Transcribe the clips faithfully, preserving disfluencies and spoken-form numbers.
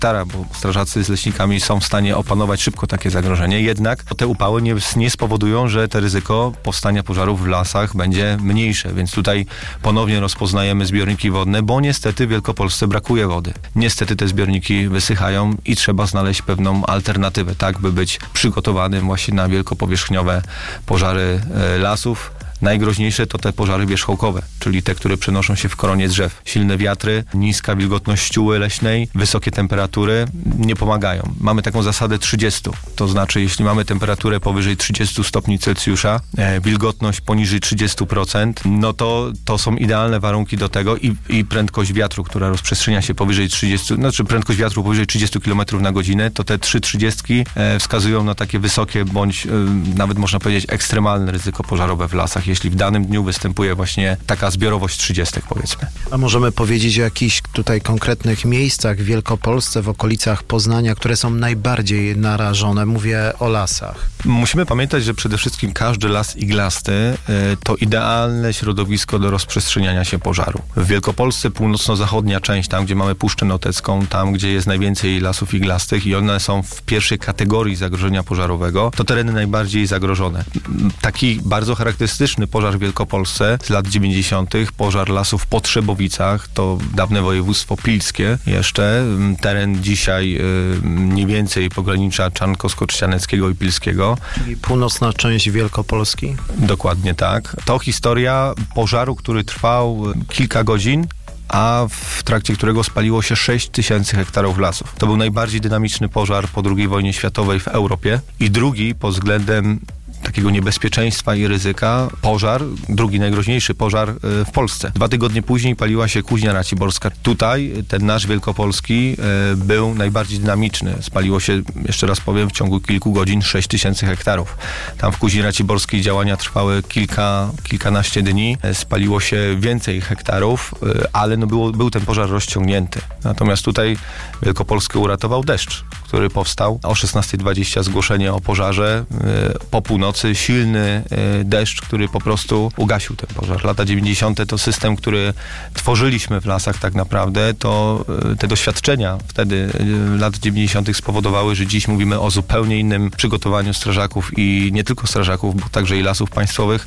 hektara, bo strażacy z leśnikami są w stanie opanować szybko takie zagrożenie, jednak te upały nie, nie spowodują, że to ryzyko powstania pożarów w lasach będzie mniejsze, więc tutaj ponownie rozpoznajemy zbiorniki wodne, bo niestety w Wielkopolsce brakuje wody. Niestety te zbiorniki wysychają i trzeba znaleźć pewną alternatywę, tak by być przygotowanym właśnie na wielkopowierzchniowe pożary e, lasów. Najgroźniejsze to te pożary wierzchołkowe, czyli te, które przenoszą się w koronie drzew. Silne wiatry, niska wilgotność ścióły leśnej, wysokie temperatury nie pomagają. Mamy taką zasadę trzydzieści, to znaczy jeśli mamy temperaturę powyżej trzydzieści stopni Celsjusza, e, wilgotność poniżej trzydzieści procent, no to to są idealne warunki do tego i, i prędkość wiatru, która rozprzestrzenia się powyżej trzydziestu, znaczy prędkość wiatru powyżej trzydziestu kilometrów na godzinę, to te trzy trzydziestki e, wskazują na takie wysokie bądź e, nawet można powiedzieć ekstremalne ryzyko pożarowe w lasach, jeśli w danym dniu występuje właśnie taka zbiorowość trzydziestek, powiedzmy. A możemy powiedzieć o jakichś tutaj konkretnych miejscach w Wielkopolsce, w okolicach Poznania, które są najbardziej narażone? Mówię o lasach. Musimy pamiętać, że przede wszystkim każdy las iglasty y, to idealne środowisko do rozprzestrzeniania się pożaru. W Wielkopolsce północno-zachodnia część, tam gdzie mamy Puszczę Notecką, tam gdzie jest najwięcej lasów iglastych i one są w pierwszej kategorii zagrożenia pożarowego, to tereny najbardziej zagrożone. Taki bardzo charakterystyczny pożar w Wielkopolsce z lat dziewięćdziesiątych, pożar lasów w Potrzebowicach, to dawne województwo pilskie jeszcze, teren dzisiaj y, mniej więcej pogranicza Czarnkowsko-Trzcianeckiego i Pilskiego. Czyli północna część Wielkopolski? Dokładnie tak. To historia pożaru, który trwał kilka godzin, a w trakcie którego spaliło się sześć tysięcy hektarów lasów. To był najbardziej dynamiczny pożar po drugiej wojnie światowej w Europie i drugi pod względem takiego niebezpieczeństwa i ryzyka pożar, drugi najgroźniejszy pożar w Polsce. Dwa tygodnie później paliła się Kuźnia Raciborska. Tutaj ten nasz wielkopolski był najbardziej dynamiczny. Spaliło się, jeszcze raz powiem, w ciągu kilku godzin sześć tysięcy hektarów. Tam w Kuźni Raciborskiej działania trwały kilka, kilkanaście dni. Spaliło się więcej hektarów, ale no było, był ten pożar rozciągnięty. Natomiast tutaj Wielkopolskę uratował deszcz, który powstał. O szesnasta dwadzieścia zgłoszenie o pożarze. Po północy silny deszcz, który po prostu ugasił ten pożar. Lata dziewięćdziesiąte to system, który tworzyliśmy w lasach tak naprawdę, to te doświadczenia wtedy lat dziewięćdziesiątych spowodowały, że dziś mówimy o zupełnie innym przygotowaniu strażaków i nie tylko strażaków, bo także i lasów państwowych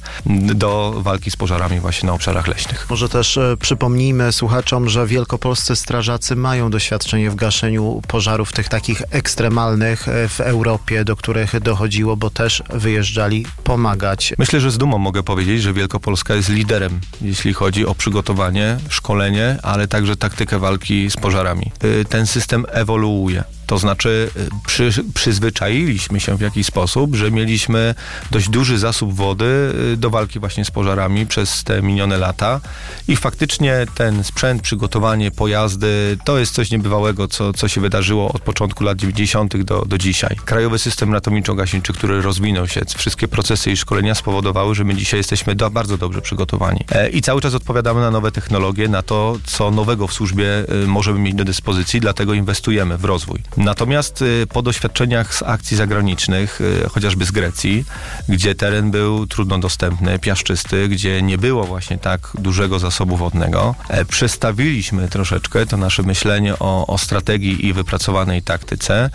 do walki z pożarami właśnie na obszarach leśnych. Może też e, przypomnijmy słuchaczom, że wielkopolscy strażacy mają doświadczenie w gaszeniu pożarów tych takich ekstremalnych e, w Europie, do których dochodziło, bo też wyjeżdżali pomagać. Myślę, że z dumą mogę powiedzieć, że Wielkopolska jest liderem, jeśli chodzi o przygotowanie, szkolenie, ale także taktykę walki z pożarami. Ten system ewoluuje. To znaczy przy, przyzwyczailiśmy się w jakiś sposób, że mieliśmy dość duży zasób wody do walki właśnie z pożarami przez te minione lata i faktycznie ten sprzęt, przygotowanie, pojazdy, to jest coś niebywałego, co, co się wydarzyło od początku lat dziewięćdziesiątych do, do dzisiaj. Krajowy system ratowniczo-gaśniczy, który rozwinął się, wszystkie procesy i szkolenia spowodowały, że my dzisiaj jesteśmy do, bardzo dobrze przygotowani. E, I cały czas odpowiadamy na nowe technologie, na to, co nowego w służbie e, możemy mieć do dyspozycji, dlatego inwestujemy w rozwój. Natomiast y, po doświadczeniach z akcji zagranicznych, y, chociażby z Grecji, gdzie teren był trudno dostępny, piaszczysty, gdzie nie było właśnie tak dużego zasobu wodnego, e, przestawiliśmy troszeczkę to nasze myślenie o, o strategii i wypracowanej taktyce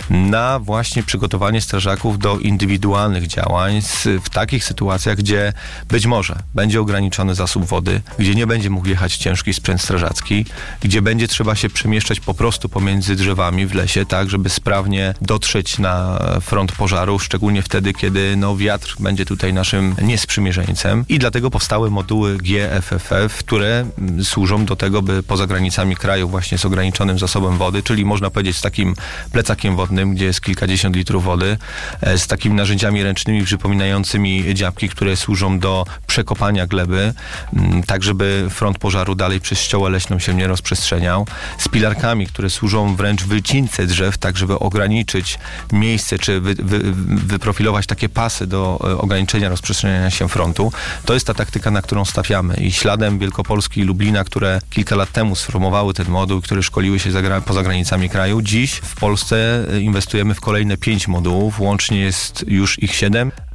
na właśnie przygotowanie strażaków do indywidualnych działań z, w takich sytuacjach, gdzie być może będzie ograniczony zasób wody, gdzie nie będzie mógł jechać ciężki sprzęt strażacki, gdzie będzie trzeba się przemieszczać po prostu pomiędzy drzewami w lesie, tak, żeby sprawnie dotrzeć na front pożaru, szczególnie wtedy, kiedy no, wiatr będzie tutaj naszym niesprzymierzeńcem. I dlatego powstały moduły G F F F, które służą do tego, by poza granicami kraju właśnie z ograniczonym zasobem wody, czyli można powiedzieć z takim plecakiem wodnym, gdzie jest kilkadziesiąt litrów wody, z takimi narzędziami ręcznymi przypominającymi dziabki, które służą do przekopania gleby, tak żeby front pożaru dalej przez ściołę leśną się nie rozprzestrzeniał, z pilarkami, które służą wręcz wycince drzew, tak żeby ograniczyć miejsce, czy wy, wy, wyprofilować takie pasy do ograniczenia rozprzestrzeniania się frontu. To jest ta taktyka, na którą stawiamy i śladem Wielkopolski i Lublina, które kilka lat temu sformowały ten moduł, które szkoliły się za, poza granicami kraju. Dziś w Polsce inwestujemy w kolejne pięć modułów, łącznie jest już ich siedem.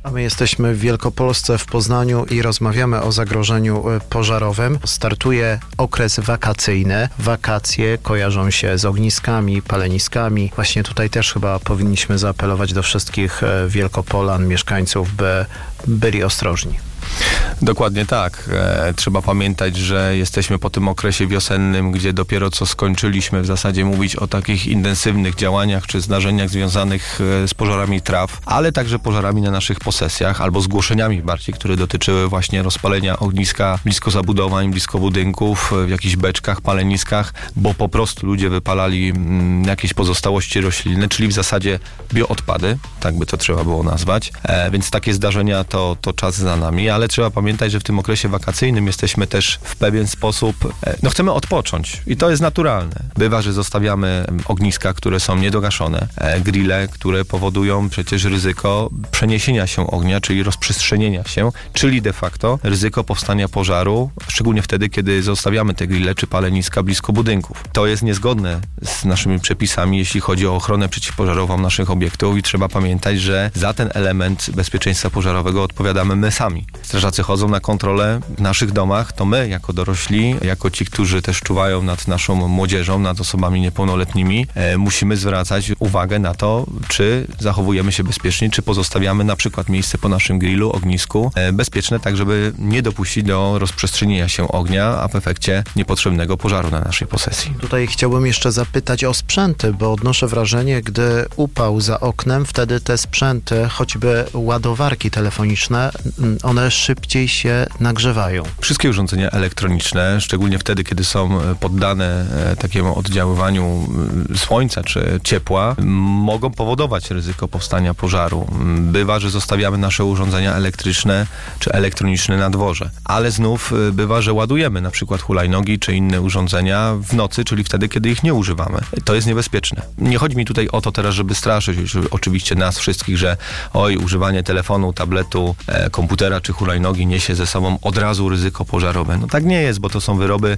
A my jesteśmy w Wielkopolsce, w Poznaniu i rozmawiamy o zagrożeniu pożarowym. Startuje okres wakacyjny. Wakacje kojarzą się z ogniskami, paleniskami. Właśnie tutaj też chyba powinniśmy zaapelować do wszystkich Wielkopolan, mieszkańców, by byli ostrożni. Dokładnie tak. E, trzeba pamiętać, że jesteśmy po tym okresie wiosennym, gdzie dopiero co skończyliśmy w zasadzie mówić o takich intensywnych działaniach czy zdarzeniach związanych e, z pożarami traw, ale także pożarami na naszych posesjach albo zgłoszeniami bardziej, które dotyczyły właśnie rozpalenia ogniska blisko zabudowań, blisko budynków, w jakichś beczkach, paleniskach, bo po prostu ludzie wypalali m, jakieś pozostałości roślinne, czyli w zasadzie bioodpady, tak by to trzeba było nazwać. E, więc takie zdarzenia to, to czas za nami, ale trzeba pamiętać, że w tym okresie wakacyjnym jesteśmy też w pewien sposób, no chcemy odpocząć i to jest naturalne. Bywa, że zostawiamy ogniska, które są niedogaszone, grille, które powodują przecież ryzyko przeniesienia się ognia, czyli rozprzestrzenienia się, czyli de facto ryzyko powstania pożaru, szczególnie wtedy, kiedy zostawiamy te grille czy paleniska blisko budynków. To jest niezgodne z naszymi przepisami, jeśli chodzi o ochronę przeciwpożarową naszych obiektów i trzeba pamiętać, że za ten element bezpieczeństwa pożarowego odpowiadamy my sami. Strażacy chodzą na kontrolę w naszych domach, to my jako dorośli, jako ci, którzy też czuwają nad naszą młodzieżą, nad osobami niepełnoletnimi, e, musimy zwracać uwagę na to, czy zachowujemy się bezpiecznie, czy pozostawiamy na przykład miejsce po naszym grillu, ognisku e, bezpieczne, tak żeby nie dopuścić do rozprzestrzenienia się ognia, a w efekcie niepotrzebnego pożaru na naszej posesji. Tutaj chciałbym jeszcze zapytać o sprzęty, bo odnoszę wrażenie, gdy upał za oknem, wtedy te sprzęty, choćby ładowarki telefoniczne, one szybciej się nagrzewają. Wszystkie urządzenia elektroniczne, szczególnie wtedy, kiedy są poddane takiemu oddziaływaniu słońca czy ciepła, mogą powodować ryzyko powstania pożaru. Bywa, że zostawiamy nasze urządzenia elektryczne czy elektroniczne na dworze, ale znów bywa, że ładujemy na przykład hulajnogi czy inne urządzenia w nocy, czyli wtedy, kiedy ich nie używamy. To jest niebezpieczne. Nie chodzi mi tutaj o to teraz, żeby straszyć oczywiście nas wszystkich, że oj, używanie telefonu, tabletu, e, komputera czy hulajnogi niesie ze sobą od razu ryzyko pożarowe. No tak nie jest, bo to są wyroby,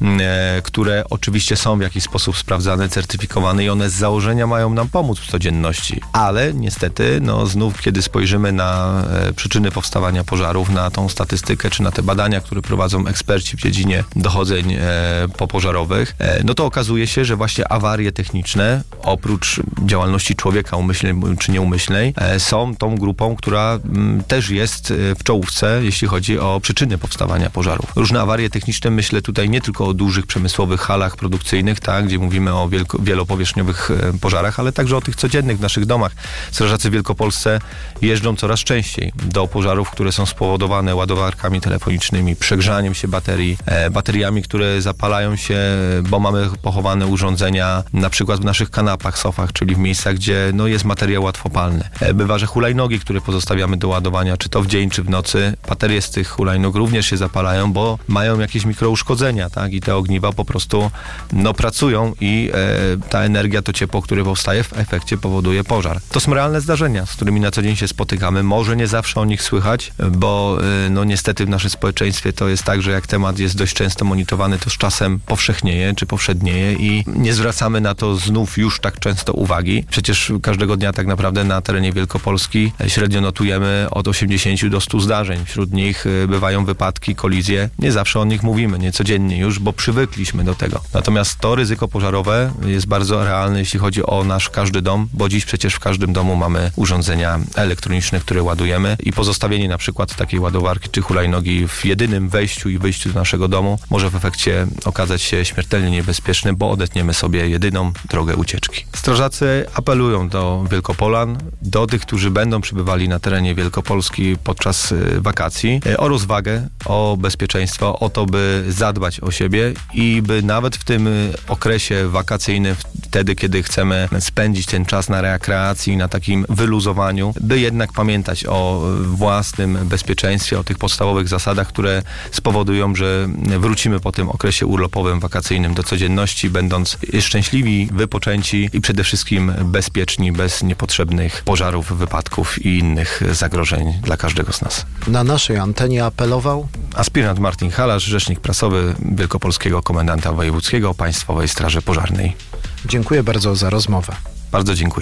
e, które oczywiście są w jakiś sposób sprawdzane, certyfikowane i one z założenia mają nam pomóc w codzienności. Ale niestety, no znów, kiedy spojrzymy na e, przyczyny powstawania pożarów, na tą statystykę, czy na te badania, które prowadzą eksperci w dziedzinie dochodzeń e, popożarowych, e, no to okazuje się, że właśnie awarie techniczne, oprócz działalności człowieka umyślnej czy nieumyślnej, e, są tą grupą, która m, też jest w czołówce, jeśli chodzi o przyczyny powstawania pożarów. Różne awarie techniczne, myślę tutaj nie tylko o dużych przemysłowych halach produkcyjnych, tak, gdzie mówimy o wielko, wielopowierzchniowych e, pożarach, ale także o tych codziennych w naszych domach. Strażacy w Wielkopolsce jeżdżą coraz częściej do pożarów, które są spowodowane ładowarkami telefonicznymi, przegrzaniem się baterii, e, bateriami, które zapalają się, bo mamy pochowane urządzenia na przykład w naszych kanapach, sofach, czyli w miejscach, gdzie no, jest materiał łatwopalny. E, bywa, że hulajnogi, które pozostawiamy do ładowania, czy to w dzień, czy w nocy, baterie z tych hulajnóg również się zapalają, bo mają jakieś mikrouszkodzenia, tak? I te ogniwa po prostu no, pracują i e, ta energia, to ciepło, które powstaje, w efekcie powoduje pożar. To są realne zdarzenia, z którymi na co dzień się spotykamy. Może nie zawsze o nich słychać, bo e, no niestety w naszym społeczeństwie to jest tak, że jak temat jest dość często monitorowany, to z czasem powszechnieje, czy powszednieje i nie zwracamy na to znów już tak często uwagi. Przecież każdego dnia tak naprawdę na terenie Wielkopolski średnio notujemy od osiemdziesięciu do stu zdarzeń. Wśród nich bywają wypadki, kolizje. Nie zawsze o nich mówimy, nie codziennie już, bo przywykliśmy do tego. Natomiast to ryzyko pożarowe jest bardzo realne, jeśli chodzi o nasz każdy dom, bo dziś przecież w każdym domu mamy urządzenia elektroniczne, które ładujemy i pozostawienie na przykład takiej ładowarki czy hulajnogi w jedynym wejściu i wyjściu do naszego domu może w efekcie okazać się śmiertelnie niebezpieczne, bo odetniemy sobie jedyną drogę ucieczki. Strażacy apelują do Wielkopolan, do tych, którzy będą przybywali na terenie Wielkopolski podczas wakacji, o rozwagę, o bezpieczeństwo, o to, by zadbać o siebie i by nawet w tym okresie wakacyjnym, wtedy, kiedy chcemy spędzić ten czas na rekreacji, na takim wyluzowaniu, by jednak pamiętać o własnym bezpieczeństwie, o tych podstawowych zasadach, które spowodują, że wrócimy po tym okresie urlopowym, wakacyjnym do codzienności, będąc szczęśliwi, wypoczęci i przede wszystkim bezpieczni, bez niepotrzebnych pożarów, wypadków i innych zagrożeń dla każdego z nas. Na naszej antenie apelował aspirant Martin Halasz, rzecznik prasowy Wielkopolskiego Komendanta Wojewódzkiego Państwowej Straży Pożarnej. Dziękuję bardzo za rozmowę. Bardzo dziękuję.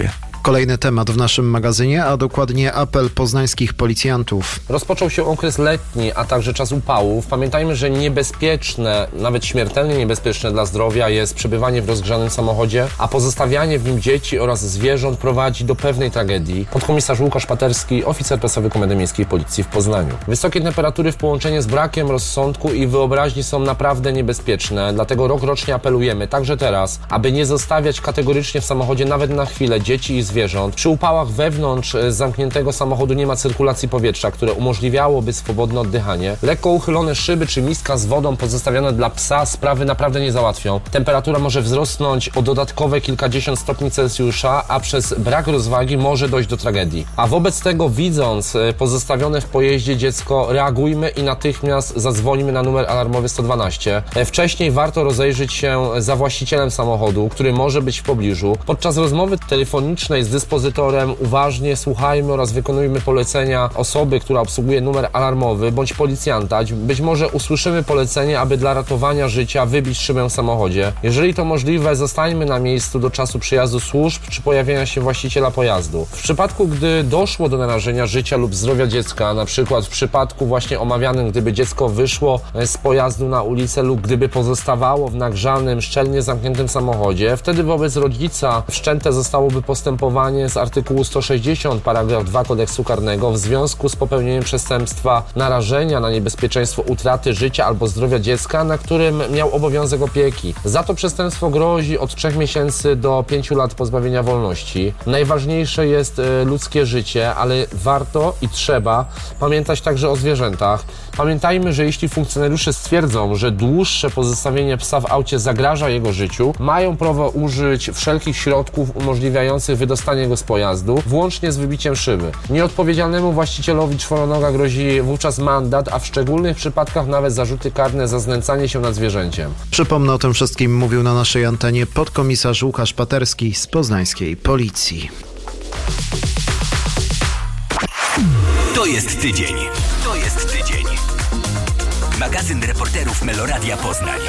Kolejny temat w naszym magazynie, a dokładnie apel poznańskich policjantów. Rozpoczął się okres letni, a także czas upałów. Pamiętajmy, że niebezpieczne, nawet śmiertelnie niebezpieczne dla zdrowia jest przebywanie w rozgrzanym samochodzie, a pozostawianie w nim dzieci oraz zwierząt prowadzi do pewnej tragedii. Podkomisarz Łukasz Paterski, oficer prasowy Komendy Miejskiej Policji w Poznaniu. Wysokie temperatury w połączeniu z brakiem rozsądku i wyobraźni są naprawdę niebezpieczne, dlatego rok rocznie apelujemy, także teraz, aby nie zostawiać kategorycznie w samochodzie nawet na chwilę dzieci i zwierząt. Przy upałach wewnątrz zamkniętego samochodu nie ma cyrkulacji powietrza, które umożliwiałoby swobodne oddychanie. Lekko uchylone szyby czy miska z wodą pozostawione dla psa sprawy naprawdę nie załatwią. Temperatura może wzrosnąć o dodatkowe kilkadziesiąt stopni Celsjusza, a przez brak rozwagi może dojść do tragedii. A wobec tego, widząc pozostawione w pojeździe dziecko, reagujmy i natychmiast zadzwońmy na numer alarmowy sto dwanaście. Wcześniej warto rozejrzeć się za właścicielem samochodu, który może być w pobliżu. Podczas rozmowy telefonicznej z dyspozytorem uważnie słuchajmy oraz wykonujmy polecenia osoby, która obsługuje numer alarmowy, bądź policjanta. Być może usłyszymy polecenie, aby dla ratowania życia wybić szybę w samochodzie. Jeżeli to możliwe, zostańmy na miejscu do czasu przyjazdu służb czy pojawienia się właściciela pojazdu. W przypadku, gdy doszło do narażenia życia lub zdrowia dziecka, na przykład w przypadku właśnie omawianym, gdyby dziecko wyszło z pojazdu na ulicę lub gdyby pozostawało w nagrzanym, szczelnie zamkniętym samochodzie, wtedy wobec rodzica wszczęte zostałoby postępowanie z artykułu sto sześćdziesiąt paragraf dwa kodeksu karnego w związku z popełnieniem przestępstwa narażenia na niebezpieczeństwo utraty życia albo zdrowia dziecka, na którym miał obowiązek opieki. Za to przestępstwo grozi od trzech miesięcy do pięciu lat pozbawienia wolności. Najważniejsze jest y, ludzkie życie, ale warto i trzeba pamiętać także o zwierzętach. Pamiętajmy, że jeśli funkcjonariusze stwierdzą, że dłuższe pozostawienie psa w aucie zagraża jego życiu, mają prawo użyć wszelkich środków umożliwiających wydostanie go z pojazdu, włącznie z wybiciem szyby. Nieodpowiedzialnemu właścicielowi czworonoga grozi wówczas mandat, a w szczególnych przypadkach nawet zarzuty karne za znęcanie się nad zwierzęciem. Przypomnę, o tym wszystkim mówił na naszej antenie podkomisarz Łukasz Paterski z poznańskiej Policji. To jest tydzień. To jest tydzień. Magazyn reporterów Meloradia Poznań.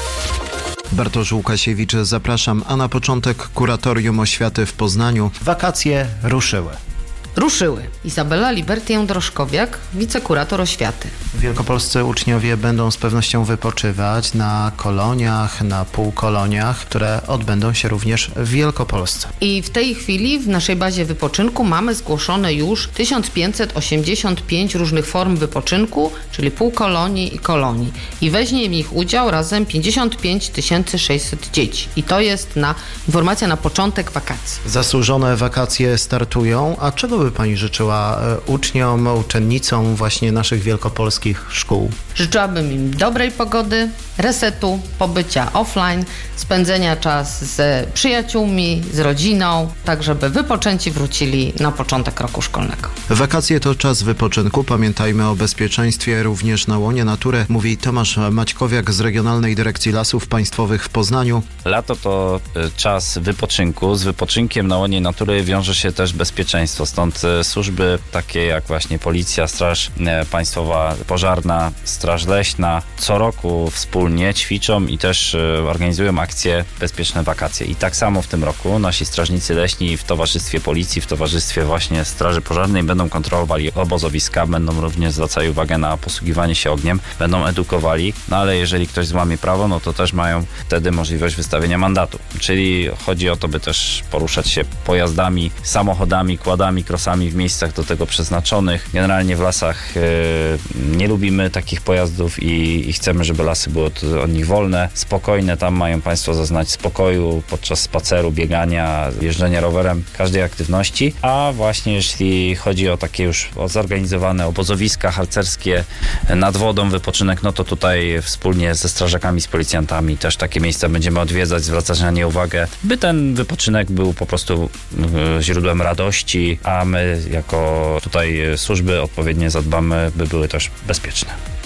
Bartosz Łukasiewicz, zapraszam, a na początek Kuratorium Oświaty w Poznaniu. Wakacje ruszyły. Ruszyły. Izabela Libertię-Droszkowiak, wicekurator oświaty. Wielkopolscy uczniowie będą z pewnością wypoczywać na koloniach, na półkoloniach, które odbędą się również w Wielkopolsce. I w tej chwili w naszej bazie wypoczynku mamy zgłoszone już tysiąc pięćset osiemdziesiąt pięć różnych form wypoczynku, czyli półkolonii i kolonii. I weźmie w nich udział razem pięćdziesiąt pięć tysięcy sześćset dzieci. I to jest na informacja na początek wakacji. Zasłużone wakacje startują, a czego by Pani życzyła uczniom, uczennicom właśnie naszych wielkopolskich szkół? Życzyłabym im dobrej pogody, resetu, pobycia offline, spędzenia czasu z przyjaciółmi, z rodziną, tak żeby wypoczęci wrócili na początek roku szkolnego. Wakacje to czas wypoczynku. Pamiętajmy o bezpieczeństwie również na łonie natury, mówi Tomasz Maćkowiak z Regionalnej Dyrekcji Lasów Państwowych w Poznaniu. Lato to czas wypoczynku. Z wypoczynkiem na łonie natury wiąże się też bezpieczeństwo. Stąd służby takie jak właśnie Policja, Straż Państwowa, Pożarna, Straż Leśna co roku wspólnie ćwiczą i też organizują akcje Bezpieczne Wakacje. I tak samo w tym roku nasi strażnicy leśni w towarzystwie Policji, w towarzystwie właśnie Straży Pożarnej będą kontrolowali obozowiska, będą również zwracali uwagę na posługiwanie się ogniem, będą edukowali, no ale jeżeli ktoś złamie prawo, no to też mają wtedy możliwość wystawienia mandatu. Czyli chodzi o to, by też poruszać się pojazdami, samochodami, kładami, krosami w miejscach do tego przeznaczonych. Generalnie w lasach yy, nie lubimy takich pojazdów i, i chcemy, żeby lasy były od, od nich wolne, spokojne. Tam mają Państwo zaznać spokoju podczas spaceru, biegania, jeżdżenia rowerem, każdej aktywności. A właśnie jeśli chodzi o takie już zorganizowane obozowiska harcerskie nad wodą, wypoczynek, no to tutaj wspólnie ze strażakami, z policjantami też takie miejsca będziemy odwiedzać, zwracać na nie uwagę, by ten wypoczynek był po prostu yy, źródłem radości, a my jako tutaj służby odpowiednio zadbamy, by były też bezpieczne.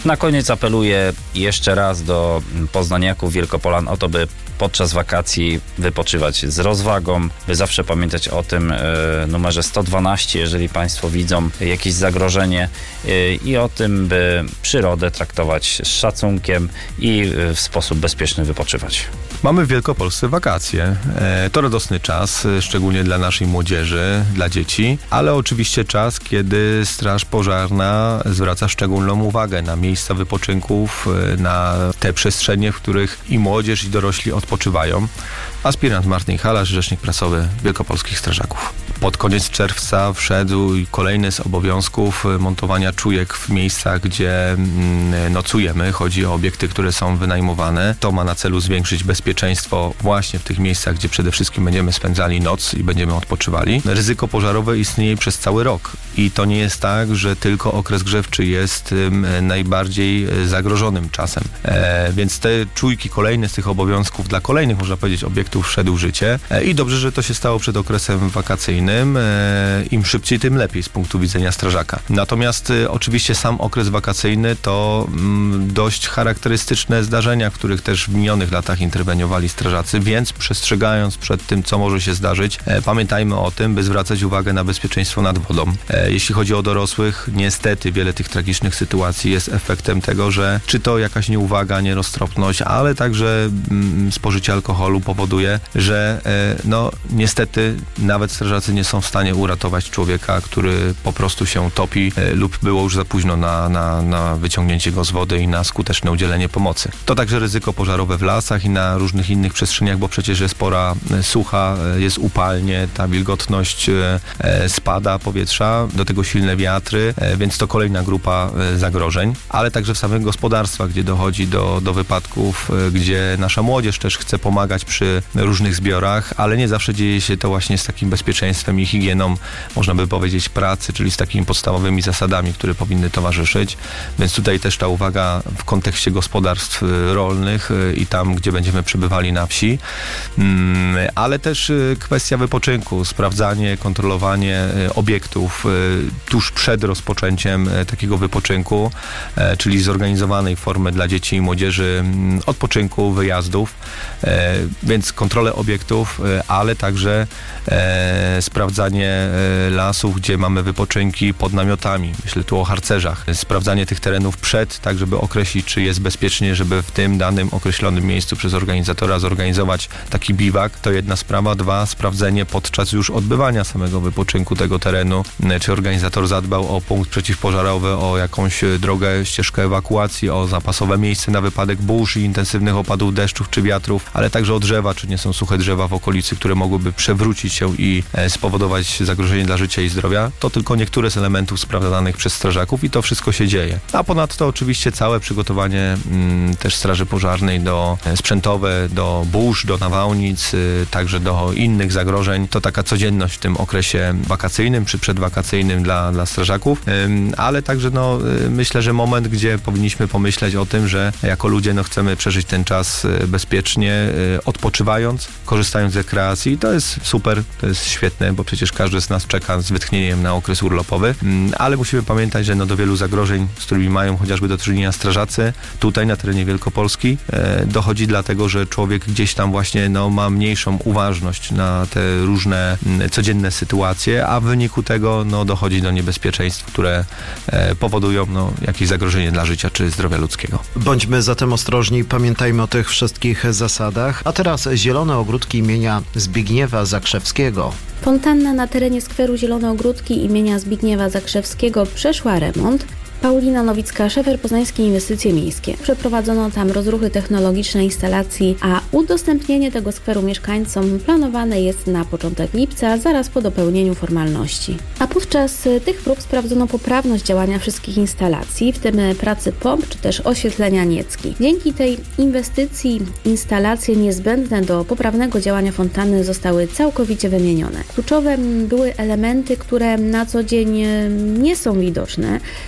Na koniec apeluję jeszcze raz do poznaniaków, Wielkopolan o to, by podczas wakacji wypoczywać z rozwagą, by zawsze pamiętać o tym e, numerze sto dwanaście, jeżeli Państwo widzą jakieś zagrożenie e, i o tym, by przyrodę traktować z szacunkiem i e, w sposób bezpieczny wypoczywać. Mamy w Wielkopolsce wakacje. E, to radosny czas, e, szczególnie dla naszej młodzieży, dla dzieci, ale oczywiście czas, kiedy Straż Pożarna zwraca szczególną uwagę na miejsca wypoczynków, e, na te przestrzenie, w których i młodzież, i dorośli odpoczywają. Aspirant Martin Halasz, rzecznik prasowy Wielkopolskich Strażaków. Pod koniec czerwca wszedł kolejny z obowiązków montowania czujek w miejscach, gdzie nocujemy. Chodzi o obiekty, które są wynajmowane. To ma na celu zwiększyć bezpieczeństwo właśnie w tych miejscach, gdzie przede wszystkim będziemy spędzali noc i będziemy odpoczywali. Ryzyko pożarowe istnieje przez cały rok i to nie jest tak, że tylko okres grzewczy jest tym najbardziej zagrożonym czasem. E, więc te czujki kolejne z tych obowiązków dla kolejnych, można powiedzieć, obiektów wszedł w życie e, i dobrze, że to się stało przed okresem wakacyjnym. E, Im szybciej, tym lepiej z punktu widzenia strażaka. Natomiast e, oczywiście sam okres wakacyjny to mm, dość charakterystyczne zdarzenia, w których też w minionych latach interweniowali strażacy, więc przestrzegając przed tym, co może się zdarzyć, e, pamiętajmy o tym, by zwracać uwagę na bezpieczeństwo nad wodą. E, jeśli chodzi o dorosłych, niestety wiele tych tragicznych sytuacji jest efektem tego, że czy to jakaś nieuwaga, nieroztropność, ale także mm, spożycie alkoholu powoduje, że e, no niestety nawet strażacy nie są w stanie uratować człowieka, który po prostu się topi e, lub było już za późno na, na, na wyciągnięcie go z wody i na skuteczne udzielenie pomocy. To także ryzyko pożarowe w lasach i na różnych innych przestrzeniach, bo przecież jest pora e, sucha, e, jest upalnie, ta wilgotność e, e, spada powietrza, do tego silne wiatry, e, więc to kolejna grupa e, zagrożeń, ale także w samych gospodarstwach, gdzie dochodzi do, do wypadków, e, gdzie nasza młodzież też chce pomagać przy różnych zbiorach, ale nie zawsze dzieje się to właśnie z takim bezpieczeństwem i higieną, można by powiedzieć, pracy, czyli z takimi podstawowymi zasadami, które powinny towarzyszyć. Więc tutaj też ta uwaga w kontekście gospodarstw rolnych i tam, gdzie będziemy przebywali na wsi, ale też kwestia wypoczynku, sprawdzanie, kontrolowanie obiektów tuż przed rozpoczęciem takiego wypoczynku, czyli zorganizowanej formy dla dzieci i młodzieży odpoczynku, wyjazdów, więc kontrolę obiektów, ale także e, sprawdzanie e, lasów, gdzie mamy wypoczynki pod namiotami. Myślę tu o harcerzach. Sprawdzanie tych terenów przed, tak żeby określić, czy jest bezpiecznie, żeby w tym danym określonym miejscu przez organizatora zorganizować taki biwak. To jedna sprawa. Dwa, sprawdzenie podczas już odbywania samego wypoczynku tego terenu, czy organizator zadbał o punkt przeciwpożarowy, o jakąś drogę, ścieżkę ewakuacji, o zapasowe miejsce na wypadek burz i intensywnych opadów deszczów czy wiatrów, ale także o drzewa, czy nie są suche drzewa w okolicy, które mogłyby przewrócić się i e, spowodować zagrożenie dla życia i zdrowia. To tylko niektóre z elementów sprawdzanych przez strażaków i to wszystko się dzieje. A ponadto oczywiście całe przygotowanie m, też Straży Pożarnej do e, sprzętowe, do burz, do nawałnic, y, także do innych zagrożeń. To taka codzienność w tym okresie wakacyjnym czy przedwakacyjnym dla, dla strażaków, y, ale także no, y, myślę, że moment, gdzie powinniśmy pomyśleć o tym, że jako ludzie no, chcemy przeżyć ten czas y, bezpiecznie, y, odpoczywając, korzystając z rekreacji. To jest super, to jest świetne, bo przecież każdy z nas czeka z wytchnieniem na okres urlopowy, ale musimy pamiętać, że no do wielu zagrożeń, z którymi mają chociażby do czynienia strażacy, tutaj na terenie Wielkopolski e, dochodzi dlatego, że człowiek gdzieś tam właśnie no, ma mniejszą uważność na te różne m, codzienne sytuacje, a w wyniku tego no, dochodzi do niebezpieczeństw, które e, powodują no, jakieś zagrożenie dla życia czy zdrowia ludzkiego. Bądźmy zatem ostrożni, pamiętajmy o tych wszystkich zasadach. A teraz zielone ogródki imienia Zbigniewa Zakrzewskiego. Fontanna na terenie skweru Zielone Ogródki imienia Zbigniewa Zakrzewskiego przeszła remont. Paulina Nowicka-Szefer, Poznańskie Inwestycje Miejskie. Przeprowadzono tam rozruchy technologiczne instalacji, a udostępnienie tego skweru mieszkańcom planowane jest na początek lipca, zaraz po dopełnieniu formalności. A podczas tych prób sprawdzono poprawność działania wszystkich instalacji, w tym pracy pomp czy też oświetlenia niecki. Dzięki tej inwestycji instalacje niezbędne do poprawnego działania fontanny zostały całkowicie wymienione. Kluczowe były elementy, które na co dzień nie są widoczne, gdyż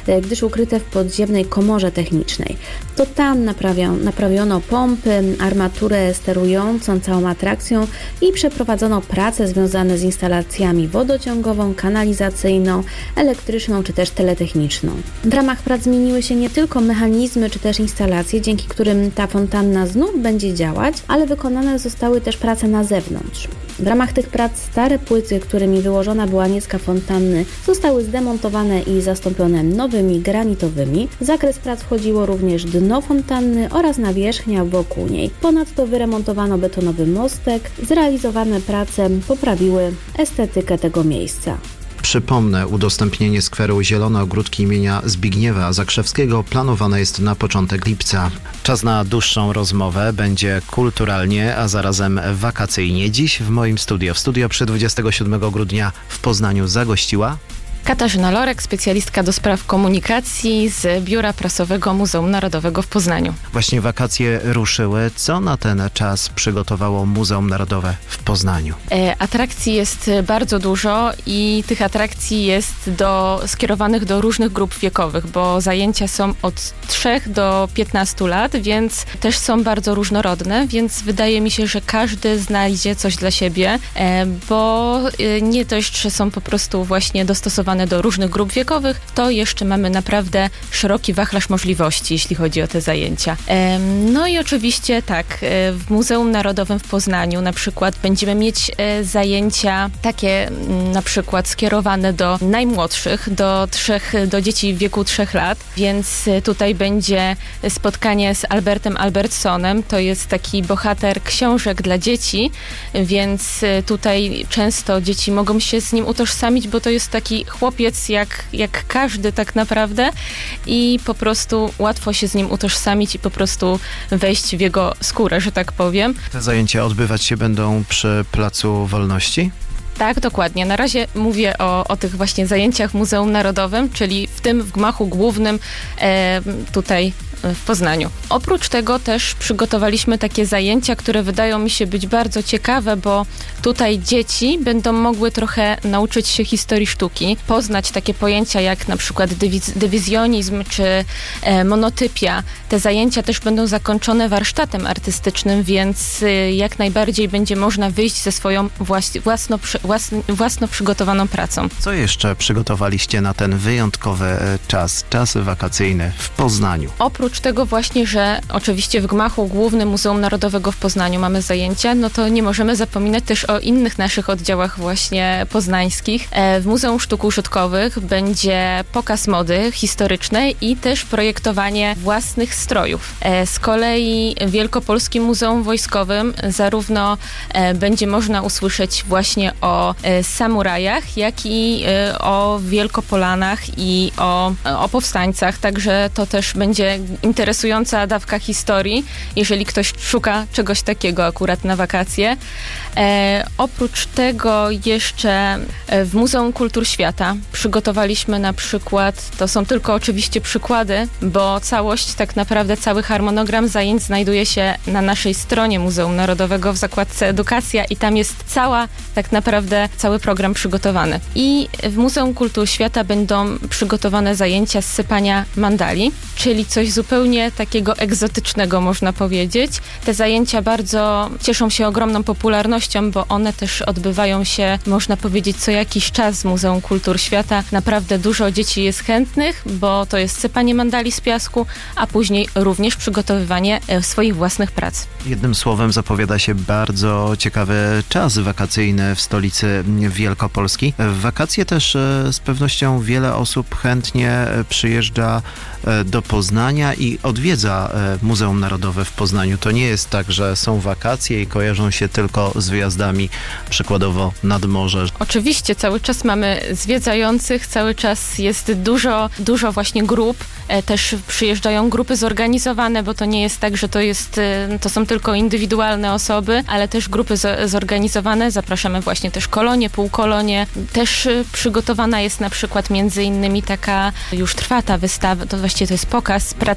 ukryte w podziemnej komorze technicznej. To tam naprawią, naprawiono pompy, armaturę sterującą całą atrakcją i przeprowadzono prace związane z instalacjami wodociągową, kanalizacyjną, elektryczną czy też teletechniczną. W ramach prac zmieniły się nie tylko mechanizmy czy też instalacje, dzięki którym ta fontanna znów będzie działać, ale wykonane zostały też prace na zewnątrz. W ramach tych prac stare płyty, którymi wyłożona była nieska fontanny, zostały zdemontowane i zastąpione nowymi granitowymi. W zakres prac wchodziło również dno fontanny oraz nawierzchnia wokół niej. Ponadto wyremontowano betonowy mostek. Zrealizowane prace poprawiły estetykę tego miejsca. Przypomnę, udostępnienie skweru Zielone Ogródki imienia Zbigniewa Zakrzewskiego planowane jest na początek lipca. Czas na dłuższą rozmowę, będzie kulturalnie, a zarazem wakacyjnie. Dziś w moim studio, w studio przy dwudziestego siódmego grudnia w Poznaniu zagościła Katarzyna Lorek, specjalistka do spraw komunikacji z Biura Prasowego Muzeum Narodowego w Poznaniu. Właśnie wakacje ruszyły. Co na ten czas przygotowało Muzeum Narodowe w Poznaniu? E, atrakcji jest bardzo dużo i tych atrakcji jest do, skierowanych do różnych grup wiekowych, bo zajęcia są od trzech do piętnastu lat, więc też są bardzo różnorodne, więc wydaje mi się, że każdy znajdzie coś dla siebie, e, bo e, nie dość, że są po prostu właśnie dostosowane do różnych grup wiekowych, to jeszcze mamy naprawdę szeroki wachlarz możliwości, jeśli chodzi o te zajęcia. No i oczywiście tak, w Muzeum Narodowym w Poznaniu na przykład będziemy mieć zajęcia takie na przykład skierowane do najmłodszych, do, trzech, do dzieci w wieku trzech lat, więc tutaj będzie spotkanie z Albertem Albertsonem, to jest taki bohater książek dla dzieci, więc tutaj często dzieci mogą się z nim utożsamić, bo to jest taki chłopiec jak, jak każdy tak naprawdę i po prostu łatwo się z nim utożsamić i po prostu wejść w jego skórę, że tak powiem. Te zajęcia odbywać się będą przy Placu Wolności? Tak, dokładnie. Na razie mówię o, o tych właśnie zajęciach w Muzeum Narodowym, czyli w tym w gmachu głównym e, tutaj w Poznaniu. Oprócz tego też przygotowaliśmy takie zajęcia, które wydają mi się być bardzo ciekawe, bo tutaj dzieci będą mogły trochę nauczyć się historii sztuki, poznać takie pojęcia jak na przykład dywiz- dywizjonizm czy e, monotypia. Te zajęcia też będą zakończone warsztatem artystycznym, więc y, jak najbardziej będzie można wyjść ze swoją włas- własno, przy, własno, własno przygotowaną pracą. Co jeszcze przygotowaliście na ten wyjątkowy czas, czas wakacyjny w Poznaniu? Oprócz tego właśnie, że oczywiście w gmachu głównym Muzeum Narodowego w Poznaniu mamy zajęcia, no to nie możemy zapominać też o innych naszych oddziałach właśnie poznańskich. W Muzeum Sztuk Użytkowych będzie pokaz mody historycznej i też projektowanie własnych strojów. Z kolei w Wielkopolskim Muzeum Wojskowym zarówno będzie można usłyszeć właśnie o samurajach, jak i o Wielkopolanach i o, o powstańcach, także to też będzie interesująca dawka historii, jeżeli ktoś szuka czegoś takiego akurat na wakacje. E, oprócz tego jeszcze w Muzeum Kultur Świata przygotowaliśmy na przykład, to są tylko oczywiście przykłady, bo całość, tak naprawdę cały harmonogram zajęć znajduje się na naszej stronie Muzeum Narodowego w zakładce Edukacja i tam jest cała, tak naprawdę cały program przygotowany. I w Muzeum Kultur Świata będą przygotowane zajęcia z sypania mandali, czyli coś zupełnie takiego egzotycznego, można powiedzieć. Te zajęcia bardzo cieszą się ogromną popularnością, bo one też odbywają się, można powiedzieć, co jakiś czas w Muzeum Kultur Świata. Naprawdę dużo dzieci jest chętnych, bo to jest sypanie mandali z piasku, a później również przygotowywanie swoich własnych prac. Jednym słowem zapowiada się bardzo ciekawy czas wakacyjny w stolicy Wielkopolski. W wakacje też z pewnością wiele osób chętnie przyjeżdża do Poznania i odwiedza Muzeum Narodowe w Poznaniu. To nie jest tak, że są wakacje i kojarzą się tylko z wyjazdami przykładowo nad morze. Oczywiście cały czas mamy zwiedzających, cały czas jest dużo, dużo właśnie grup. Też przyjeżdżają grupy zorganizowane, bo to nie jest tak, że to jest, to są tylko indywidualne osoby, ale też grupy z, zorganizowane. Zapraszamy właśnie też kolonie, półkolonie. Też przygotowana jest na przykład między innymi taka, już trwa ta wystawa, to właściwie to jest pokaz prac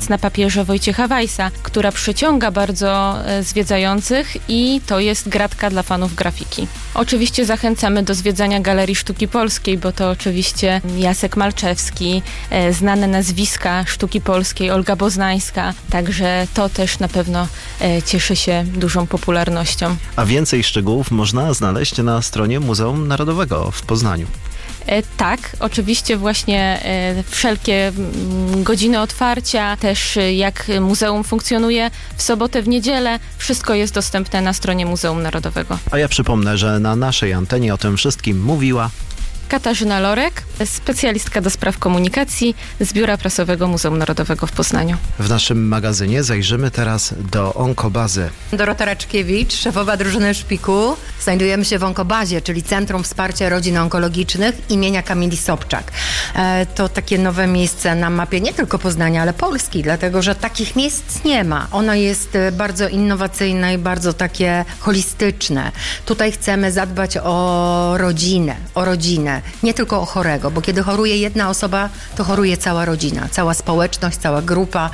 teraz na papierze Wojciecha Weissa, która przyciąga bardzo zwiedzających i to jest gratka dla fanów grafiki. Oczywiście zachęcamy do zwiedzania Galerii Sztuki Polskiej, bo to oczywiście Jacek Malczewski, znane nazwiska sztuki polskiej, Olga Boznańska, także to też na pewno cieszy się dużą popularnością. A więcej szczegółów można znaleźć na stronie Muzeum Narodowego w Poznaniu. Tak, oczywiście właśnie wszelkie godziny otwarcia, też jak muzeum funkcjonuje w sobotę, w niedzielę, wszystko jest dostępne na stronie Muzeum Narodowego. A ja przypomnę, że na naszej antenie o tym wszystkim mówiła Katarzyna Lorek, specjalistka do spraw komunikacji z Biura Prasowego Muzeum Narodowego w Poznaniu. W naszym magazynie zajrzymy teraz do Onkobazy. Dorota Raczkiewicz, szefowa drużyny Szpiku. Znajdujemy się w Onkobazie, czyli Centrum Wsparcia Rodzin Onkologicznych imienia Kamili Sobczak. E, to takie nowe miejsce na mapie nie tylko Poznania, ale Polski, dlatego że takich miejsc nie ma. Ono jest bardzo innowacyjne i bardzo takie holistyczne. Tutaj chcemy zadbać o rodzinę, o rodzinę. Nie tylko o chorego, bo kiedy choruje jedna osoba, to choruje cała rodzina, cała społeczność, cała grupa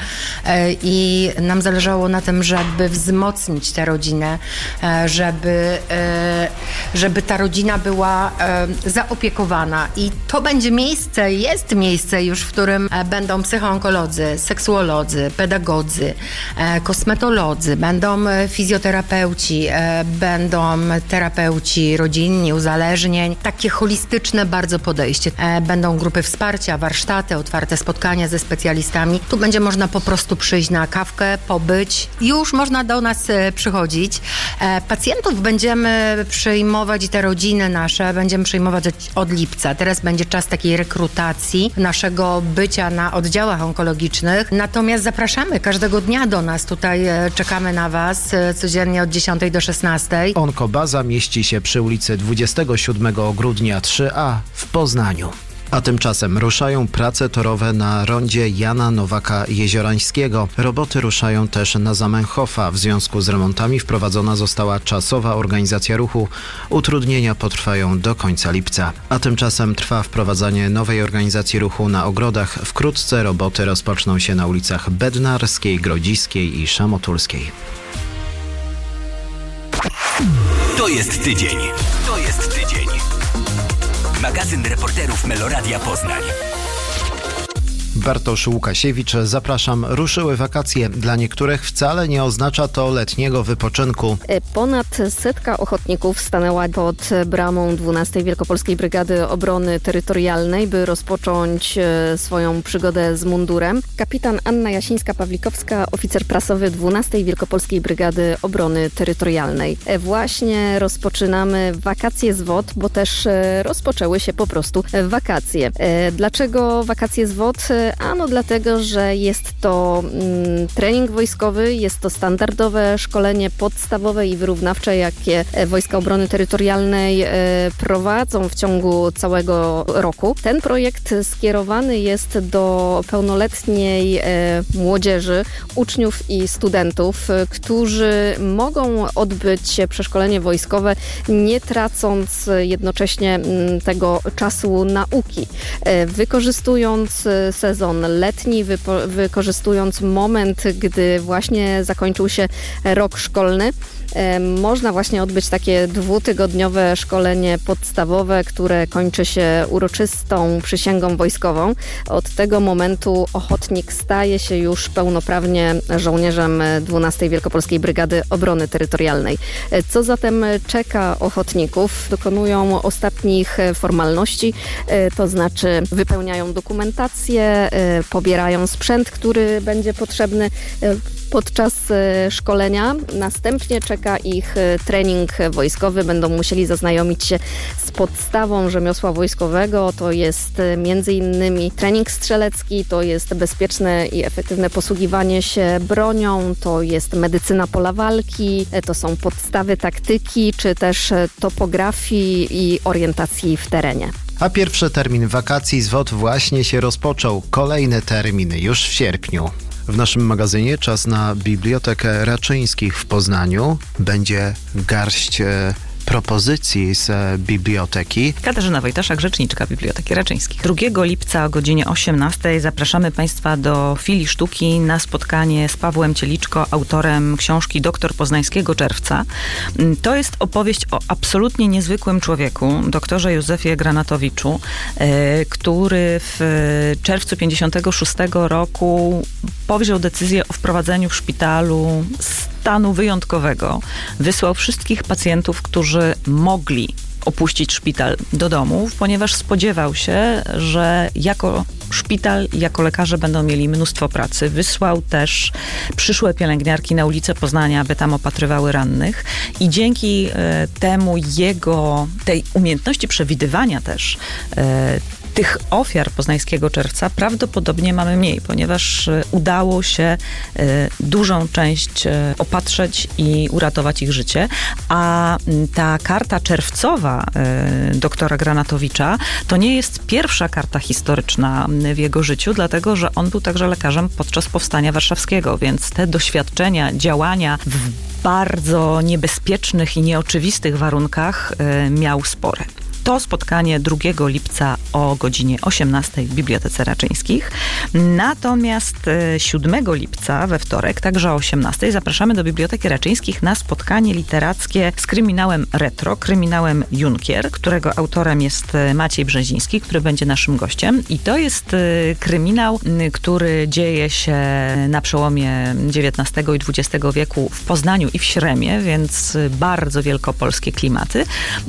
i nam zależało na tym, żeby wzmocnić tę rodzinę, żeby, żeby ta rodzina była zaopiekowana i to będzie miejsce, jest miejsce już, w którym będą psychoonkolodzy, seksuolodzy, pedagodzy, kosmetolodzy, będą fizjoterapeuci, będą terapeuci rodzinni, uzależnień, takie holistyczne bardzo podejście. E, będą grupy wsparcia, warsztaty, otwarte spotkania ze specjalistami. Tu będzie można po prostu przyjść na kawkę, pobyć. Już można do nas e, przychodzić. E, pacjentów będziemy przyjmować i te rodziny nasze będziemy przyjmować od, od lipca. Teraz będzie czas takiej rekrutacji naszego bycia na oddziałach onkologicznych. Natomiast zapraszamy każdego dnia do nas. Tutaj e, czekamy na Was e, codziennie od dziesiątej do szesnastej. Onkobaza mieści się przy ulicy dwudziestego siódmego grudnia trzy A w Poznaniu. A tymczasem ruszają prace torowe na rondzie Jana Nowaka-Jeziorańskiego. Roboty ruszają też na Zamenhofa. W związku z remontami wprowadzona została czasowa organizacja ruchu. Utrudnienia potrwają do końca lipca. A tymczasem trwa wprowadzanie nowej organizacji ruchu na ogrodach. Wkrótce roboty rozpoczną się na ulicach Bednarskiej, Grodziskiej i Szamotulskiej. To jest tydzień. To jest tydzień. Magazyn reporterów Meloradia Poznań. Bartosz Łukasiewicz, zapraszam. Ruszyły wakacje. Dla niektórych wcale nie oznacza to letniego wypoczynku. Ponad setka ochotników stanęła pod bramą dwunastej Wielkopolskiej Brygady Obrony Terytorialnej, by rozpocząć swoją przygodę z mundurem. Kapitan Anna Jasińska-Pawlikowska, oficer prasowy dwunastej Wielkopolskiej Brygady Obrony Terytorialnej. Właśnie rozpoczynamy wakacje z W O D, bo też rozpoczęły się po prostu wakacje. Dlaczego wakacje z W O D? Ano dlatego, że jest to mm, trening wojskowy, jest to standardowe szkolenie podstawowe i wyrównawcze, jakie Wojska Obrony Terytorialnej e, prowadzą w ciągu całego roku. Ten projekt skierowany jest do pełnoletniej e, młodzieży, uczniów i studentów, e, którzy mogą odbyć przeszkolenie wojskowe, nie tracąc jednocześnie m, tego czasu nauki. E, wykorzystując sezon letni, wypo- wykorzystując moment, gdy właśnie zakończył się rok szkolny, e, można właśnie odbyć takie dwutygodniowe szkolenie podstawowe, które kończy się uroczystą przysięgą wojskową. Od tego momentu ochotnik staje się już pełnoprawnie żołnierzem dwunastej Wielkopolskiej Brygady Obrony Terytorialnej. E, co zatem czeka ochotników? Dokonują ostatnich formalności, e, to znaczy wypełniają dokumentację, pobierają sprzęt, który będzie potrzebny podczas szkolenia. Następnie czeka ich trening wojskowy. Będą musieli zaznajomić się z podstawą rzemiosła wojskowego. To jest między innymi trening strzelecki, to jest bezpieczne i efektywne posługiwanie się bronią, to jest medycyna pola walki, to są podstawy taktyki, czy też topografii i orientacji w terenie. A pierwszy termin wakacji z W O D właśnie się rozpoczął. Kolejny termin już w sierpniu. W naszym magazynie czas na Bibliotekę Raczyńskich w Poznaniu. Będzie garść e, propozycji z biblioteki. Katarzyna Wojtaszak, rzeczniczka Biblioteki Raczyńskich. drugiego lipca o godzinie osiemnastej zapraszamy Państwa do Filii Sztuki na spotkanie z Pawłem Cieliczko, autorem książki Doktor Poznańskiego Czerwca. To jest opowieść o absolutnie niezwykłym człowieku, doktorze Józefie Granatowiczu, który w czerwcu pięćdziesiątego szóstego roku powziął decyzję o wprowadzeniu w szpitalu stanu wyjątkowego. Wysłał wszystkich pacjentów, którzy mogli opuścić szpital do domów, ponieważ spodziewał się, że jako szpital i jako lekarze będą mieli mnóstwo pracy. Wysłał też przyszłe pielęgniarki na ulicę Poznania, aby tam opatrywały rannych i dzięki e, temu jego, tej umiejętności przewidywania też e, tych ofiar poznańskiego czerwca prawdopodobnie mamy mniej, ponieważ udało się dużą część opatrzeć i uratować ich życie, a ta karta czerwcowa doktora Granatowicza to nie jest pierwsza karta historyczna w jego życiu, dlatego że on był także lekarzem podczas Powstania Warszawskiego, więc te doświadczenia, działania w bardzo niebezpiecznych i nieoczywistych warunkach miał spore. To spotkanie drugiego lipca o godzinie osiemnastej w Bibliotece Raczyńskich. Natomiast siódmego lipca we wtorek, także o osiemnastej, zapraszamy do Biblioteki Raczyńskich na spotkanie literackie z kryminałem retro, kryminałem Junkier, którego autorem jest Maciej Brzeziński, który będzie naszym gościem. I to jest kryminał, który dzieje się na przełomie dziewiętnastego i dwudziestego wieku w Poznaniu i w Śremie, więc bardzo wielkopolskie klimaty.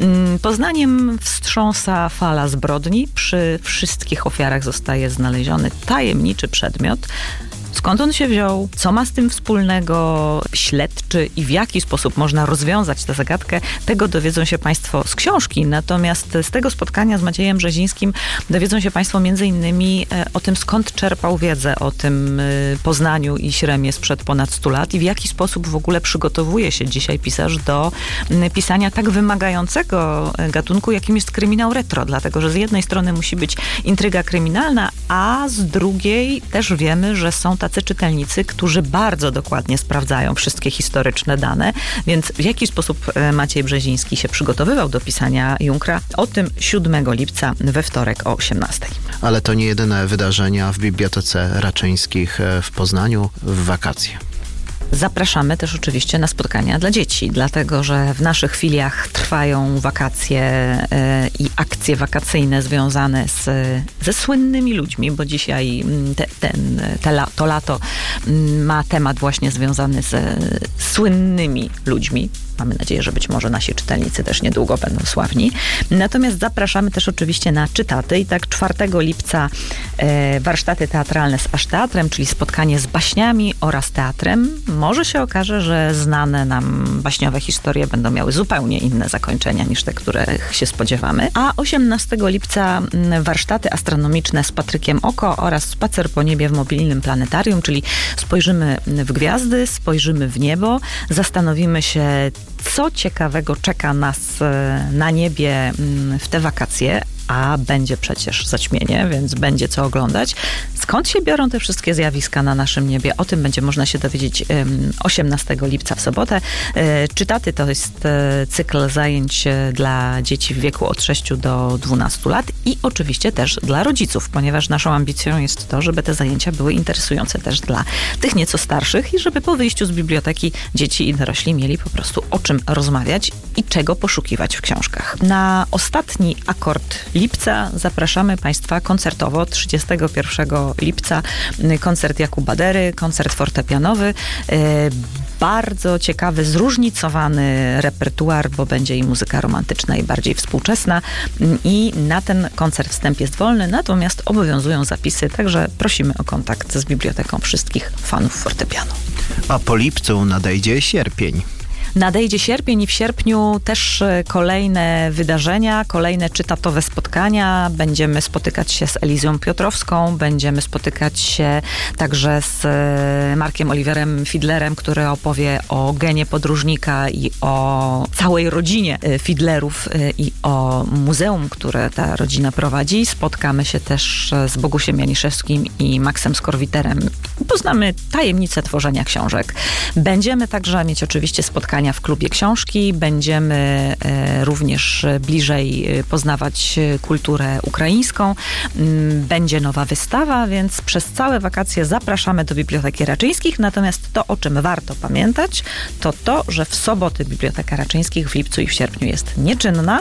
Poznaniem wstrząsa fala zbrodni. Przy wszystkich ofiarach zostaje znaleziony tajemniczy przedmiot. Skąd on się wziął? Co ma z tym wspólnego śledczy i w jaki sposób można rozwiązać tę zagadkę? Tego dowiedzą się Państwo z książki. Natomiast z tego spotkania z Maciejem Brzezińskim dowiedzą się Państwo między innymi o tym, skąd czerpał wiedzę o tym Poznaniu i Śremie sprzed ponad stu lat i w jaki sposób w ogóle przygotowuje się dzisiaj pisarz do pisania tak wymagającego gatunku, jakim jest kryminał retro. Dlatego, że z jednej strony musi być intryga kryminalna, a z drugiej też wiemy, że są tacy czytelnicy, którzy bardzo dokładnie sprawdzają wszystkie historyczne dane, więc w jaki sposób Maciej Brzeziński się przygotowywał do pisania Junkra? O tym siódmego lipca we wtorek o osiemnastej. Ale to nie jedyne wydarzenia w Bibliotece Raczyńskich w Poznaniu w wakacje. Zapraszamy też oczywiście na spotkania dla dzieci, dlatego że w naszych filiach trwają wakacje i akcje wakacyjne związane z, ze słynnymi ludźmi, bo dzisiaj te, ten, te, to lato ma temat właśnie związany z słynnymi ludźmi. Mamy nadzieję, że być może nasi czytelnicy też niedługo będą sławni. Natomiast zapraszamy też oczywiście na czytaty i tak czwartego lipca e, warsztaty teatralne z Aż Teatrem, czyli spotkanie z baśniami oraz teatrem. Może się okaże, że znane nam baśniowe historie będą miały zupełnie inne zakończenia niż te, których się spodziewamy. A osiemnastego lipca warsztaty astronomiczne z Patrykiem Oko oraz spacer po niebie w mobilnym planetarium, czyli spojrzymy w gwiazdy, spojrzymy w niebo, zastanowimy się, co ciekawego czeka nas na niebie w te wakacje, a będzie przecież zaćmienie, więc będzie co oglądać. Skąd się biorą te wszystkie zjawiska na naszym niebie? O tym będzie można się dowiedzieć osiemnastego lipca w sobotę. Czytaty to jest cykl zajęć dla dzieci w wieku od sześciu do dwunastu lat i oczywiście też dla rodziców, ponieważ naszą ambicją jest to, żeby te zajęcia były interesujące też dla tych nieco starszych i żeby po wyjściu z biblioteki dzieci i dorośli mieli po prostu o czym rozmawiać i czego poszukiwać w książkach. Na ostatni akord lipca zapraszamy Państwa koncertowo. trzydziestego pierwszego lipca koncert Jakuba Dery, koncert fortepianowy. Bardzo ciekawy, zróżnicowany repertuar, bo będzie i muzyka romantyczna, i bardziej współczesna. I na ten koncert wstęp jest wolny, natomiast obowiązują zapisy, także prosimy o kontakt z biblioteką wszystkich fanów fortepianu. A po lipcu nadejdzie sierpień. Nadejdzie sierpień i w sierpniu też kolejne wydarzenia, kolejne czytatowe spotkania. Będziemy spotykać się z Elizją Piotrowską, będziemy spotykać się także z Markiem Oliverem Fidlerem, który opowie o genie podróżnika i o całej rodzinie Fidlerów i o muzeum, które ta rodzina prowadzi. Spotkamy się też z Bogusiem Janiszewskim i Maxem Skorwiterem. Poznamy tajemnicę tworzenia książek. Będziemy także mieć oczywiście spotkania spotkania w klubie książki. Będziemy również bliżej poznawać kulturę ukraińską. Będzie nowa wystawa, więc przez całe wakacje zapraszamy do Biblioteki Raczyńskich. Natomiast to, o czym warto pamiętać, to to, że w soboty Biblioteka Raczyńskich w lipcu i w sierpniu jest nieczynna,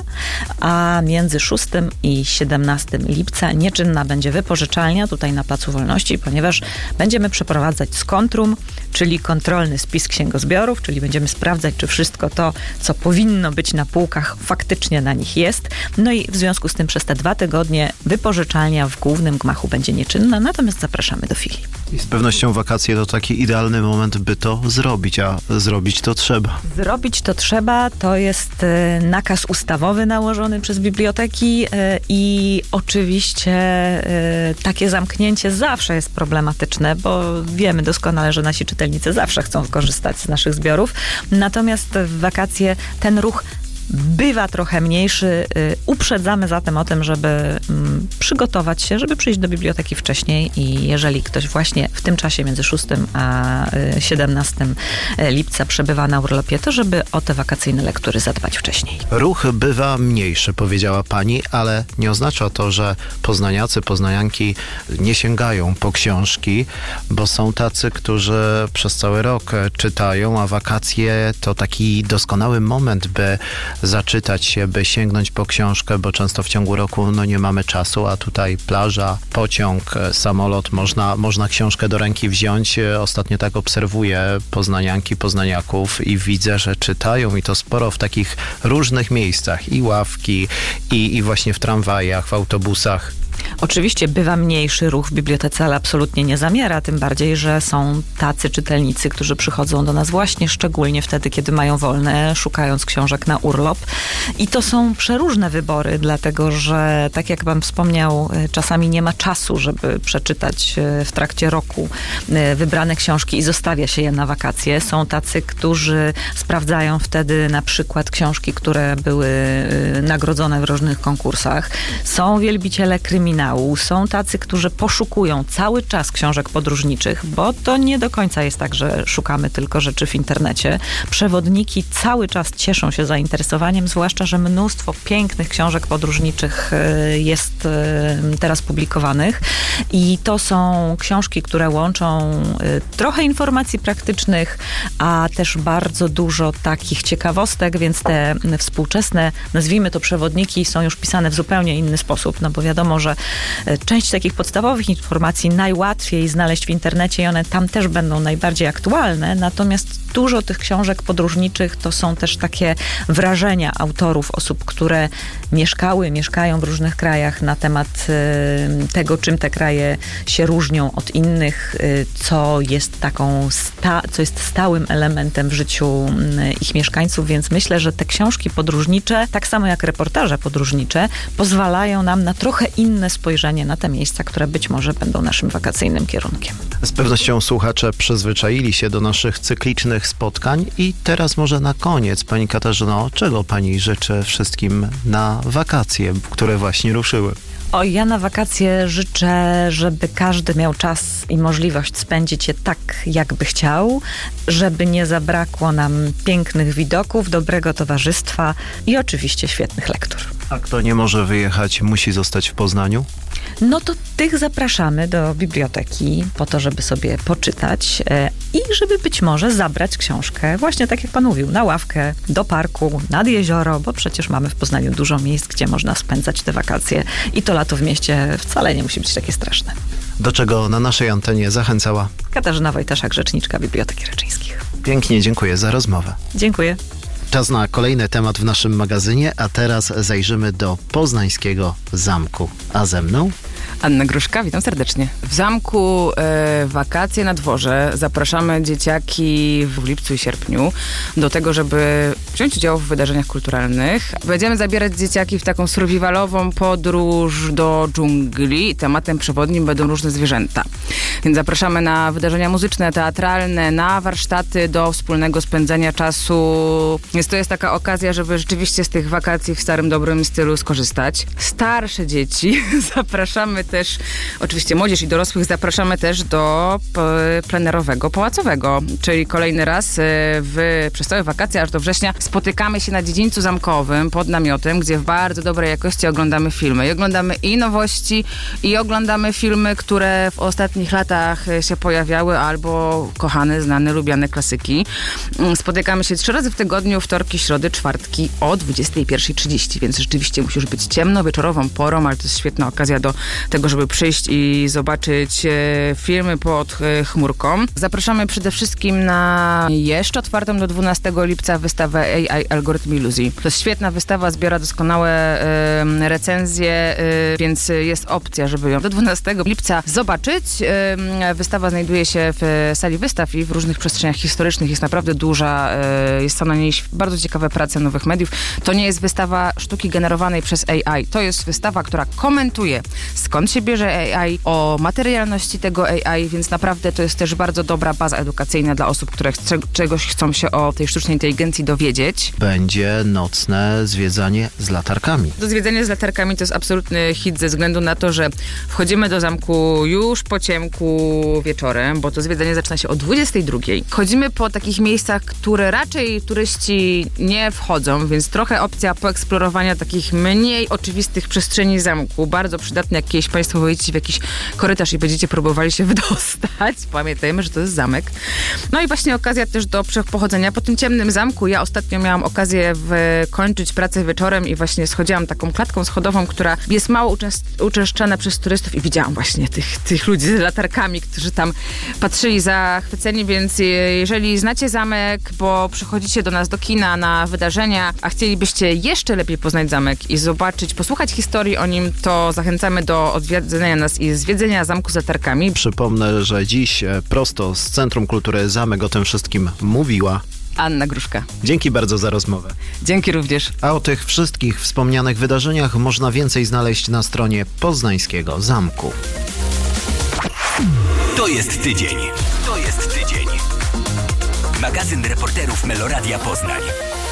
a między szóstego i siedemnastego lipca nieczynna będzie wypożyczalnia tutaj na Placu Wolności, ponieważ będziemy przeprowadzać skontrum, czyli kontrolny spis księgozbiorów, czyli będziemy sprawdzać, czy wszystko to, co powinno być na półkach, faktycznie na nich jest. No i w związku z tym przez te dwa tygodnie wypożyczalnia w głównym gmachu będzie nieczynna, natomiast zapraszamy do filii. I z pewnością wakacje to taki idealny moment, by to zrobić, a zrobić to trzeba. Zrobić to trzeba, to jest e, nakaz ustawowy nałożony przez biblioteki e, i oczywiście e, takie zamknięcie zawsze jest problematyczne, bo wiemy doskonale, że nasi czytelnicy zawsze chcą korzystać z naszych zbiorów, natomiast w wakacje ten ruch bywa trochę mniejszy. Uprzedzamy zatem o tym, żeby mm, przygotować się, żeby przyjść do biblioteki wcześniej i jeżeli ktoś właśnie w tym czasie między szóstego a siedemnastego lipca przebywa na urlopie, to żeby o te wakacyjne lektury zadbać wcześniej. Ruch bywa mniejszy, powiedziała pani, ale nie oznacza to, że poznaniacy, poznanianki nie sięgają po książki, bo są tacy, którzy przez cały rok czytają, a wakacje to taki doskonały moment, by zaczytać się, by sięgnąć po książkę, bo często w ciągu roku no, nie mamy czasu, a tutaj plaża, pociąg, samolot, można, można książkę do ręki wziąć. Ostatnio tak obserwuję poznanianki, poznaniaków i widzę, że czytają i to sporo w takich różnych miejscach, i ławki, i, i właśnie w tramwajach, w autobusach. Oczywiście bywa mniejszy ruch w bibliotece, ale absolutnie nie zamiera, tym bardziej, że są tacy czytelnicy, którzy przychodzą do nas właśnie szczególnie wtedy, kiedy mają wolne, szukając książek na urlop. I to są przeróżne wybory, dlatego że, tak jak pan wspomniał, czasami nie ma czasu, żeby przeczytać w trakcie roku wybrane książki i zostawia się je na wakacje. Są tacy, którzy sprawdzają wtedy na przykład książki, które były nagrodzone w różnych konkursach. Są wielbiciele kryminału, są tacy, którzy poszukują cały czas książek podróżniczych, bo to nie do końca jest tak, że szukamy tylko rzeczy w internecie. Przewodniki cały czas cieszą się zainteresowaniem, zwłaszcza, że mnóstwo pięknych książek podróżniczych jest teraz publikowanych i to są książki, które łączą trochę informacji praktycznych, a też bardzo dużo takich ciekawostek, więc te współczesne, nazwijmy to przewodniki, są już pisane w zupełnie inny sposób, no bo wiadomo, że część takich podstawowych informacji najłatwiej znaleźć w internecie i one tam też będą najbardziej aktualne, natomiast dużo tych książek podróżniczych to są też takie wrażenia autorów, osób, które mieszkały, mieszkają w różnych krajach na temat y, tego, czym te kraje się różnią od innych, y, co jest taką, sta, co jest stałym elementem w życiu y, ich mieszkańców, więc myślę, że te książki podróżnicze, tak samo jak reportaże podróżnicze, pozwalają nam na trochę inne spojrzenie na te miejsca, które być może będą naszym wakacyjnym kierunkiem. Z pewnością słuchacze przyzwyczaili się do naszych cyklicznych spotkań i teraz może na koniec, pani Katarzyno, czego pani życzy wszystkim na wakacje, które właśnie ruszyły? O, ja na wakacje życzę, żeby każdy miał czas i możliwość spędzić je tak, jakby chciał, żeby nie zabrakło nam pięknych widoków, dobrego towarzystwa i oczywiście świetnych lektur. A kto nie może wyjechać, musi zostać w Poznaniu? No to tych zapraszamy do biblioteki po to, żeby sobie poczytać e, i żeby być może zabrać książkę, właśnie tak jak pan mówił, na ławkę, do parku, nad jezioro, bo przecież mamy w Poznaniu dużo miejsc, gdzie można spędzać te wakacje i to lato w mieście wcale nie musi być takie straszne. Do czego na naszej antenie zachęcała Katarzyna Wojtaszak, rzeczniczka Biblioteki Raczyńskich. Pięknie dziękuję za rozmowę. Dziękuję. Czas na kolejny temat w naszym magazynie, a teraz zajrzymy do poznańskiego zamku. A ze mną? Anna Gruszka, witam serdecznie. W zamku e, wakacje na dworze. Zapraszamy dzieciaki w lipcu i sierpniu do tego, żeby wziąć udział w wydarzeniach kulturalnych. Będziemy zabierać dzieciaki w taką survivalową podróż do dżungli. Tematem przewodnim będą różne zwierzęta. Więc zapraszamy na wydarzenia muzyczne, teatralne, na warsztaty do wspólnego spędzania czasu. Więc to jest taka okazja, żeby rzeczywiście z tych wakacji w starym, dobrym stylu skorzystać. Starsze dzieci zapraszamy zapraszamy też, oczywiście młodzież i dorosłych, zapraszamy też do plenerowego pałacowego, czyli kolejny raz w, przez całe wakacje, aż do września, spotykamy się na dziedzińcu zamkowym pod namiotem, gdzie w bardzo dobrej jakości oglądamy filmy. I oglądamy i nowości, i oglądamy filmy, które w ostatnich latach się pojawiały, albo kochane, znane, lubiane klasyki. Spotykamy się trzy razy w tygodniu, wtorki, środy, czwartki o dwudziestej pierwszej trzydzieści, więc rzeczywiście musi już być ciemno, wieczorową porą, ale to jest świetna okazja do tego, żeby przyjść i zobaczyć filmy pod chmurką. Zapraszamy przede wszystkim na jeszcze otwartą do dwunastego lipca wystawę A I Algorytm Iluzji. To jest świetna wystawa, zbiera doskonałe y, recenzje, y, więc jest opcja, żeby ją do dwunastego lipca zobaczyć. Y, wystawa znajduje się w sali wystaw i w różnych przestrzeniach historycznych. Jest naprawdę duża, y, jest to na niej bardzo ciekawe prace nowych mediów. To nie jest wystawa sztuki generowanej przez A I. To jest wystawa, która komentuje, skąd się bierze A I, o materialności tego A I, więc naprawdę to jest też bardzo dobra baza edukacyjna dla osób, które chce, czegoś chcą się o tej sztucznej inteligencji dowiedzieć. Będzie nocne zwiedzanie z latarkami. To zwiedzanie z latarkami to jest absolutny hit ze względu na to, że wchodzimy do zamku już po ciemku wieczorem, bo to zwiedzanie zaczyna się o dwudziestej drugiej. Chodzimy po takich miejscach, które raczej turyści nie wchodzą, więc trochę opcja poeksplorowania takich mniej oczywistych przestrzeni zamku. Bardzo przydatne, jak kiedyś Państwo wejdziecie w jakiś korytarz i będziecie próbowali się wydostać. Pamiętajmy, że to jest zamek. No i właśnie okazja też do pochodzenia po tym ciemnym zamku. Ja ostatnio miałam okazję kończyć pracę wieczorem i właśnie schodziłam taką klatką schodową, która jest mało uczęst- uczęszczana przez turystów i widziałam właśnie tych, tych ludzi z latarkami, którzy tam patrzyli zachwyceni, więc jeżeli znacie zamek, bo przychodzicie do nas do kina na wydarzenia, a chcielibyście jeszcze lepiej poznać zamek i zobaczyć, posłuchać historii o nim, to zachęcamy do odwiedzenia nas i zwiedzenia zamku z latarkami. Przypomnę, że dziś prosto z Centrum Kultury Zamek o tym wszystkim mówiła Anna Gruszka. Dzięki bardzo za rozmowę. Dzięki również. A o tych wszystkich wspomnianych wydarzeniach można więcej znaleźć na stronie Poznańskiego Zamku. To jest tydzień. To jest tydzień. Magazyn reporterów Meloradia Poznań.